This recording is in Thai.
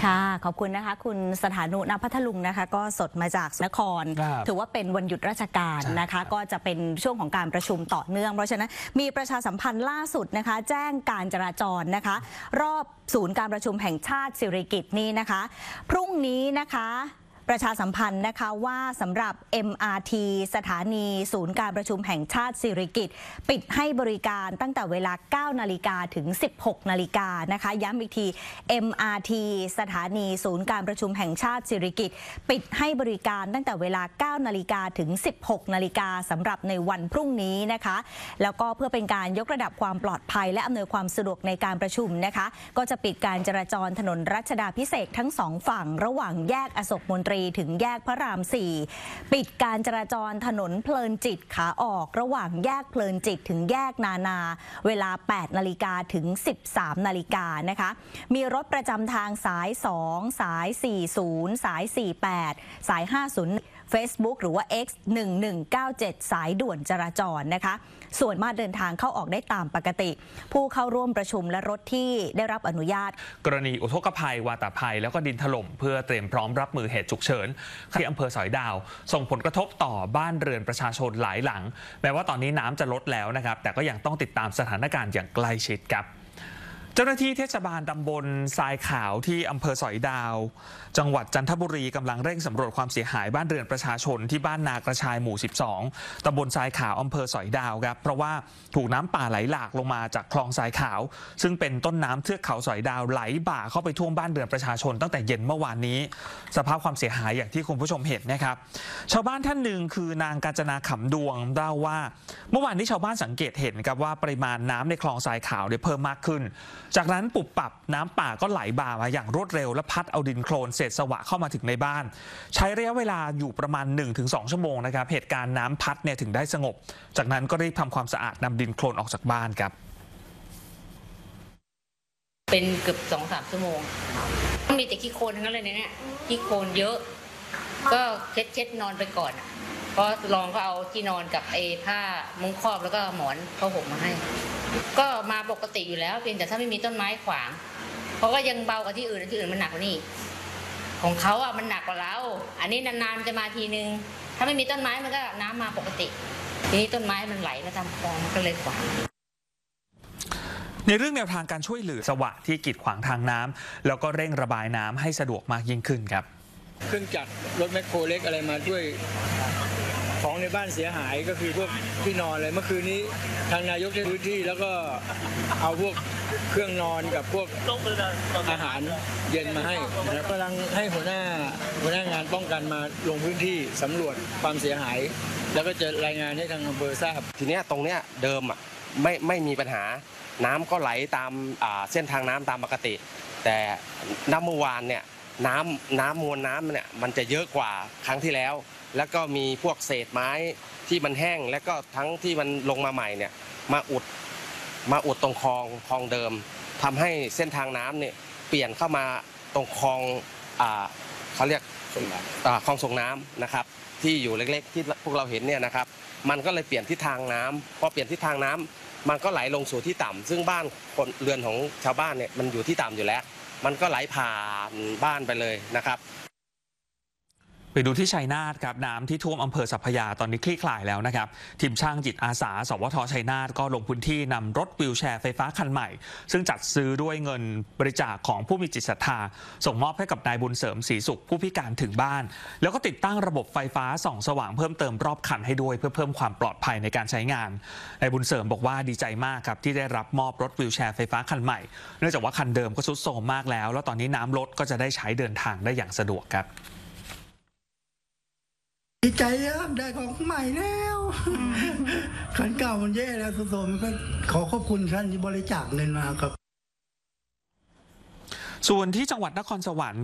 ค่ะขอบคุณนะคะคุณสถานุณพัทลุงนะคะก็สดมาจากนครถือว่าเป็นวันหยุดราชการนะคะก็จะเป็นช่วงของการประชุมต่อเนื่องเพราะฉะนั้นมีประชาสัมพันธ์ล่าสุดนะคะแจ้งการจราจรนะคะรอบศูนย์การประชุมแห่งชาติสิริกิติ์นี้นะคะพรุ่งนี้นะคะประชาสัมพันธ์นะคะว่าสำหรับ MRT สถานีศูนย์การประชุมแห่งชาติสิริกิติ์ปิดให้บริการตั้งแต่เวลา 9 นาฬิกาถึง 16 นาฬิกานะคะย้ำอีกที MRT สถานีศูนย์การประชุมแห่งชาติสิริกิติ์ปิดให้บริการตั้งแต่เวลา 9 นาฬิกาถึง 16 นาฬิกาสำหรับในวันพรุ่งนี้นะคะแล้วก็เพื่อเป็นการยกระดับความปลอดภัยและอำนวยความสะดวกในการประชุมนะคะก็จะปิดการจราจรถนนรัชดาภิเษกทั้งสองฝั่งระหว่างแยกอโศกมนตรีถึงแยกพระราม 4ปิดการจราจรถนนเพลินจิตขาออกระหว่างแยกเพลินจิตถึงแยกนาเวลา 8 นาฬิกาถึง 13 นาฬิกานะคะมีรถประจำทางสาย 2 สาย 40 สาย 48 สาย 50 Facebook หรือว่า X 1197 สายด่วนจราจรนะคะส่วนมาเดินทางเข้าออกได้ตามปกติผู้เข้าร่วมประชุมและรถที่ได้รับอนุญาตกรณีอุทกภัยวาตภัยแล้วก็ดินถล่มเพื่อเตรียมพร้อมรับมือเหตุฉุกเฉินที่อำเภอสอยดาวส่งผลกระทบต่อบ้านเรือนประชาชนหลายหลังแม้ว่าตอนนี้น้ำจะลดแล้วนะครับแต่ก็ยังต้องติดตามสถานการณ์อย่างใกล้ชิดครับเจ้าหน้าที่เทศบาลตำบลทรายขาวที่อำเภอสอยดาวจังหวัดจันทบุรีกำลังเร่งสำรวจความเสียหายบ้านเรือนประชาชนที่บ้านนากระชายหมู่ 12 ตำบลทรายขาวอำเภอสอยดาวครับเพราะว่าถูกน้ำป่าไหลหลากลงมาจากคลองทรายขาวซึ่งเป็นต้นน้ำเทือกเขาสอยดาวไหลบ่าเข้าไปท่วมบ้านเรือนประชาชนตั้งแต่เย็นเมื่อวานนี้สภาพความเสียหายอย่างที่คุณผู้ชมเห็นนะครับชาวบ้านท่านหนึ่งคือนางกาญจนาขำดวงเล่าว่าเมื่อวานนี้ชาวบ้านสังเกตเห็นครับว่าปริมาณน้ำในคลองทรายขาวเพิ่มมากขึ้นจากนั้นปุบปับน้ำป่าก็ไหลบ่ามาอย่างรวดเร็วและพัดเอาดินโคลนเศษสวะเข้ามาถึงในบ้านใช้ระยะเวลาอยู่ประมาณ 1-2 ชั่วโมงนะครับเหตุการณ์น้ำพัดถึงได้สงบจากนั้นก็รีบทำความสะอาดนำดินโคลนออกจากบ้านครับเป็นเกือบ 2-3 ชั่วโมงมีแต่ขี้โคลนทั้งนั้นเลยเนี่ยขี้โคลนเยอะก็เช็ดนอนไปก่อนเพราะลองก็เอาที่นอนกับผ้ามุ้งครอบแล้วก็หมอนผ้าห่มมาให้ก็มาปกติอยู่แล้วเพียงแต่ถ้าไม่มีต้นไม้ขวางเพราะว่ายังเบากว่าที่อื่นมันหนักกว่านี้ของเขามันหนักกว่าเราอันนี้นานๆจะมาทีนึงถ้าไม่มีต้นไม้มันก็น้ำมาปกติทีนี้ต้นไม้มันไหลมาตามคลองมันก็เลยขวางในเรื่องแนวทางการช่วยเหลือสวะที่กีดขวางทางน้ำแล้วก็เร่งระบายน้ำให้สะดวกมากยิ่งขึ้นครับเครื่องจักรรถแมคโครเล็กอะไรมาช่วยของในบ้านเสียหายก็คือพวกที่นอนเลยเมื่อคืนนี้ทางนายกได้พื้นที่แล้วก็เอาพวกเครื่องนอนกับพวกอาหารเย็นมาให้แล้วกำลังให้หัวหน้างานป้องกันมาลงพื้นที่สำรวจความเสียหายแล้วก็จะรายงานให้ทางอำเภอทราบทีนี้ตรงเนี้ยเดิมไม่มีปัญหาน้ำก็ไหลตามเส้นทางน้ำตามปกติแต่น้ำเมื่อวานเนี่ยน้ำมวลน้ำเนี่ยมันจะเยอะกว่าครั้งที่แล้วแล้วก็มีพวกเศษไม้ที่มันแห้งแล้วก็ทั้งที่มันลงมาใหม่เนี่ยมาอุดตรงคลองเดิมทำให้เส้นทางน้ำเนี่ยเปลี่ยนเข้ามาตรงคลองเขาเรียกคลองส่งน้ำนะครับที่อยู่เล็กๆที่พวกเราเห็นเนี่ยนะครับมันก็เลยเปลี่ยนทิศทางน้ำพอเปลี่ยนทิศทางน้ำมันก็ไหลลงสู่ที่ต่ำซึ่งบ้านคนเรือนของชาวบ้านเนี่ยมันอยู่ที่ต่ำอยู่แล้วมันก็ไหลผ่านบ้านไปเลยนะครับไปดูที่ชัยนาทครับน้ำที่ท่วมอำเภอสัพพยาตอนนี้คลี่คลายแล้วนะครับทีมช่างจิตอาสาสวทชัยนาทก็ลงพื้นที่นำรถวีลแชร์ไฟฟ้าคันใหม่ซึ่งจัดซื้อด้วยเงินบริจาคของผู้มีจิตศรัทธาส่งมอบให้กับนายบุญเสริมศรีสุขผู้พิการถึงบ้านแล้วก็ติดตั้งระบบไฟฟ้าส่องสว่างเพิ่มเติมรอบคันให้ด้วยเพื่อเพิ่มความปลอดภัยในการใช้งานนายบุญเสริมบอกว่าดีใจมากครับที่ได้รับมอบรถวีลแชร์ไฟฟ้าคันใหม่เนื่องจากว่าคันเดิมก็ทรุดโทรมมากแล้วตอนนี้น้ำลดก็จะได้ใช้เดินทางได้อย่างสะดวกครับดีใจครับได้ของใหม่แล้วขันเก่ามันแย่แล้วสุดโทรมก็ขอขอบคุณท่านที่บริจาคเงินมาครับส่วนที่จังหวัดนครสวรรค์